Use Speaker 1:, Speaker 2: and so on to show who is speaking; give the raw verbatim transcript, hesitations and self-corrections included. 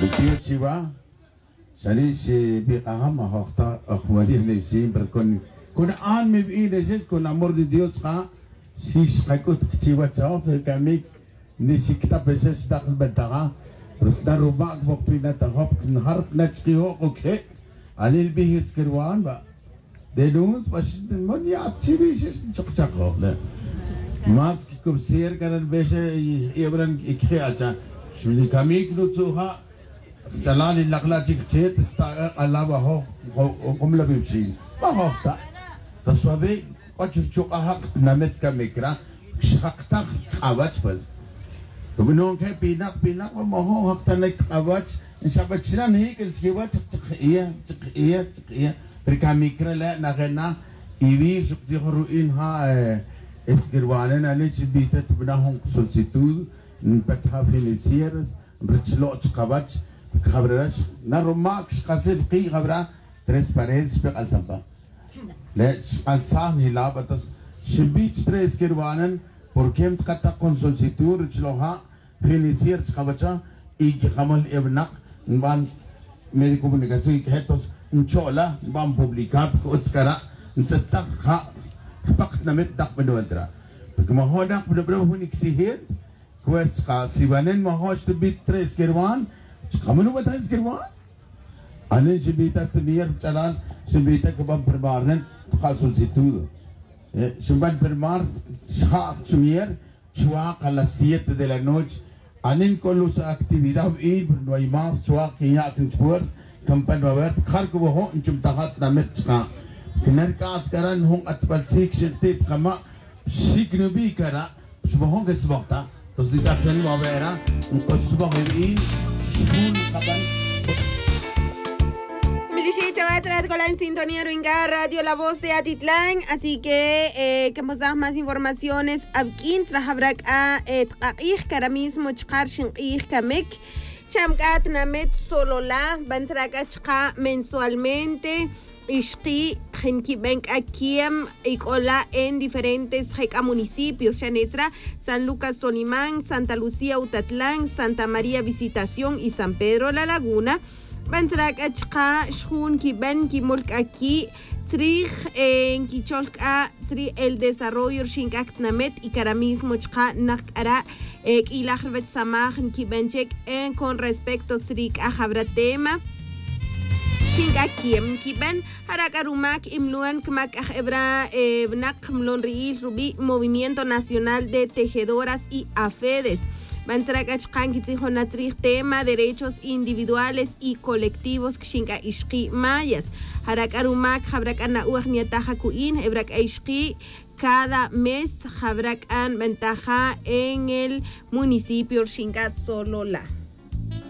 Speaker 1: بتيجي شيبا شريش بيقام هختا أخوالي نفسين بركون كون آن مبين نجد كون أمور ديوت خا شيش خاكوت شيبا تشوف كميك نسي كتاب بسس داخل بدها رفنا رباك بقتنا تهاب نهار نشكيه أوكي على البيه سكروان با دلوس باش من يعطي بيش شق شق لا ماسك كبسير كان البيش يبرن إكخياتا شو اللي كميك نوتوها جلال اللقلاتي كتير تستاق الله بهو قملا بيمشي ما هو تا تصوبي وجه شوق حق نمت كميكرا شقتك خوات بس وبنون كه بيناق بيناق ما هو حق تنك خوات إن شاء الله تشران هيك الكيوات تقية تقية تقية بركاميكرا لا نغنا يبي شو تيخروين ها اسكرواننا ليش بيتت بناهم سلسيتود نبتها في السيرس برتشلوش خوات خبرش نروماكش قصير قي خبرة تريسباريز بقال سبا لا السان هلا بتس شبيت تريس كروانن بوركيم تكتا كونسولسيتور تشلوها فينيسير تخبرشا إيك خمل إبناء نبان ميديكو بنيكاسو إيك هتوس نشولا نبان بوبليكات كوتسكرا نستق خا فقط نمت دق بدوانترا بكما هو دق بدبرو هونيك سيهير كويس خا سيبانن ما هوش تبيت تريس كروان kamu nu betul sekarang? Ane sebita sendiri jalan sebita kebab perbaran kasus itu. Sebab perbar sah sumir cua kalasiat de la noche. Ane kalau seaktivitas ini berdua mas cua kaya aktivitas kampan bawa khar ko ho incum tahat namet sah. Kenar ka sekarang hong atbal sik sentip kama sik nubi kara sebab hong kesebakta. Terus kita cari bawa era untuk sebab ini.
Speaker 2: Milishi Chavatrat con la en sintonía Ruinga Radio La Voz de Atitlán, así que eh, que nos da más informaciones abkin trahabrak a tqaqih kara mismo chqar shinqih kamek chamkat namet solola bansrak achqa mensualmente Ishqi Genkibank Akiem Icola en diferentes municipios, Chanetra, San Lucas Tolimán, Santa Lucía Utatlán, Santa María Visitación y San Pedro La Laguna. Bantrak Achqa Shun Kiban Kimulk aquí, Trij en Kicholka, Tri el desarrollo Shinkak Namet y Karamismo Chqa Nakara y la Hervet Samaj Kibanchek en con respecto Trik a Habratema. Shingakiem kiban harakarumak imluan kmak ebra bnak mlon riil rubi Movimiento Nacional de Tejedoras y Afedes. Bansrakach kankitsijonatrij tema derechos individuales y colectivos kshinga ishqi mayas. Harakarumak habrakana uagniataja kuin ebrak ishqi cada mes habrak an ventaja en el municipio Shinga Solola.